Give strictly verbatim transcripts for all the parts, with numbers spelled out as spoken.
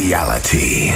Reality.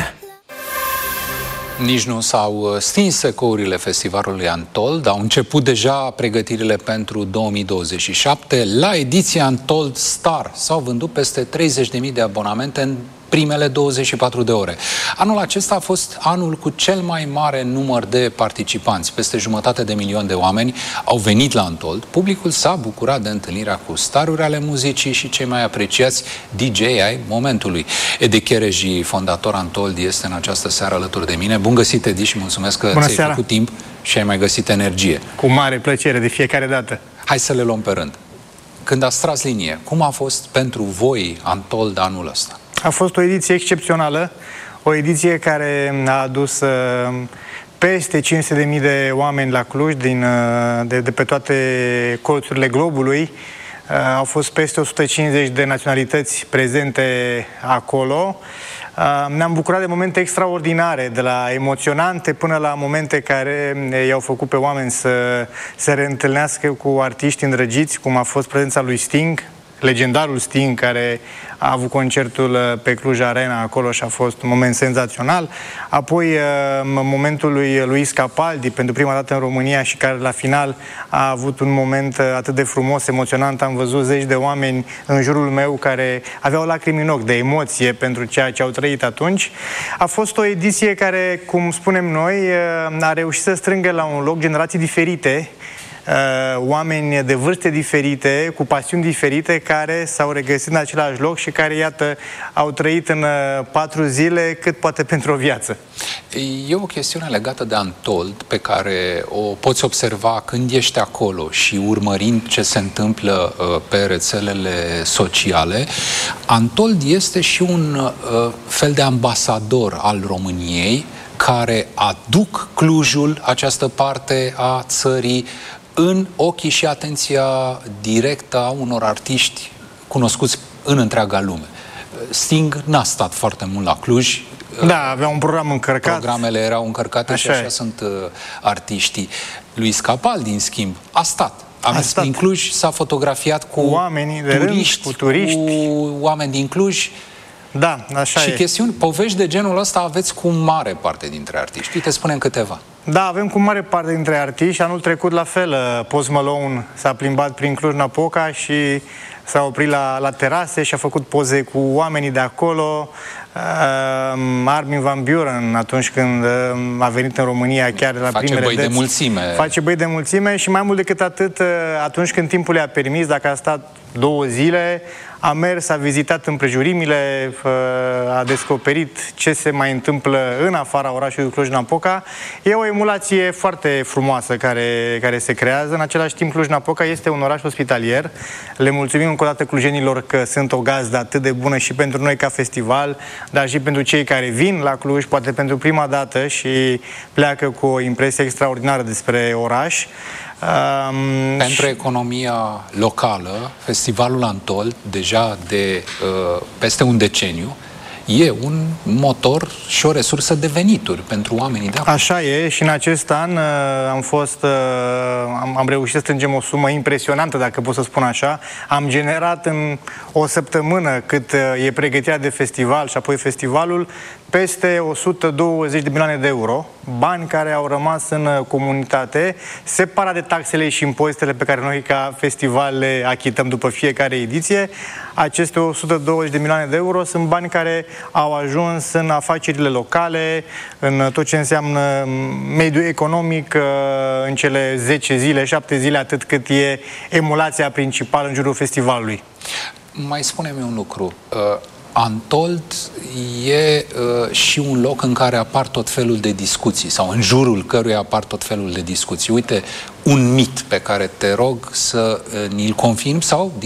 Nici nu s-au stins ecourile festivalului Untold, au început deja pregătirile pentru două mii douăzeci și șapte. La ediția Untold Star s-au vândut peste treizeci de mii de abonamente în primele douăzeci și patru de ore. Anul acesta a fost anul cu cel mai mare număr de participanți. Peste jumătate de milion de oameni au venit la Untold. Publicul s-a bucurat de întâlnirea cu staruri ale muzicii și cei mai apreciați D J ai momentului. Edi Chereji, fondator Untold, este în această seară alături de mine. Bun găsit, Edi, și mulțumesc că ți-ai făcut timp și ai mai găsit energie. Cu mare plăcere, de fiecare dată. Hai să le luăm pe rând. Când ați tras linie, cum a fost pentru voi Untold anul ăsta? A fost o ediție excepțională, o ediție care a adus uh, peste cinci sute de mii de oameni la Cluj, din, uh, de, de pe toate colțurile globului. Uh, au fost peste o sută cincizeci de naționalități prezente acolo. Uh, ne-am bucurat de momente extraordinare, de la emoționante până la momente care i-au făcut pe oameni să se reîntâlnească cu artiști îndrăgiți, cum a fost prezența lui Sting, legendarul Sting, care a avut concertul pe Cluj Arena acolo și a fost un moment senzațional. Apoi momentul lui Luis Capaldi, pentru prima dată în România, și care la final a avut un moment atât de frumos, emoționant. Am văzut zeci de oameni în jurul meu care aveau lacrimi în ochi de emoție pentru ceea ce au trăit atunci. A fost o ediție care, cum spunem noi, a reușit să strângă la un loc generații diferite, oameni de vârste diferite, cu pasiuni diferite, care s-au regăsit în același loc și care, iată, au trăit în patru zile cât poate pentru o viață. E o chestiune legată de Untold pe care o poți observa când ești acolo și urmărind ce se întâmplă uh, pe rețelele sociale. Untold este și un uh, fel de ambasador al României, care aduc Clujul, această parte a țării, în ochii și atenția directă a unor artiști cunoscuți în întreaga lume. Sting n-a stat foarte mult la Cluj. Da, avea un program încărcat. Programele erau încărcate, așa și așa e. Sunt uh, artiștii. Luis Capaldi, în schimb, a stat. A mers prin Cluj, s-a fotografiat cu oamenii de turiști, rând, cu turiști, cu oameni din Cluj. Da, așa și e. chestiuni, povești de genul ăsta aveți cu mare parte dintre artiști. Uite, spunem câteva. Da, avem cu mare parte dintre artiști. Anul trecut, la fel, Post Malone s-a plimbat prin Cluj-Napoca și s-a oprit la, la terase și a făcut poze cu oamenii de acolo. Uh, Armin van Buuren, atunci când uh, a venit în România, chiar la face primele băi deți, de mulțime. Face băi de mulțime și mai mult decât atât, uh, atunci când timpul i-a permis, dacă a stat două zile, a mers, a vizitat împrejurimile, a descoperit ce se mai întâmplă în afara orașului Cluj-Napoca. E o emulație foarte frumoasă care, care se creează. În același timp, Cluj-Napoca este un oraș ospitalier. Le mulțumim încă o dată clujenilor că sunt o gazdă atât de bună și pentru noi ca festival, dar și pentru cei care vin la Cluj, poate pentru prima dată, și pleacă cu o impresie extraordinară despre oraș. Um, Pentru economia locală, festivalul Untold, deja de uh, peste un deceniu, e un motor și o resursă de venituri pentru oamenii de acolo. Așa e, și în acest an uh, am fost, uh, am, am reușit să strângem o sumă impresionantă, dacă pot să spun așa. Am generat în o săptămână cât uh, e pregătirea de festival și apoi festivalul, peste o sută douăzeci de milioane de euro, bani care au rămas în comunitate, separat de taxele și impozitele pe care noi ca festival le achităm după fiecare ediție. Aceste o sută douăzeci de milioane de euro sunt bani care au ajuns în afacerile locale, în tot ce înseamnă mediul economic, în cele zece zile, șapte zile, atât cât e emulația principală în jurul festivalului. Mai spune-mi un lucru. Untold e uh, și un loc în care apar tot felul de discuții, sau în jurul căruia apar tot felul de discuții. Uite, un mit pe care te rog să uh, ni-l confirmi sau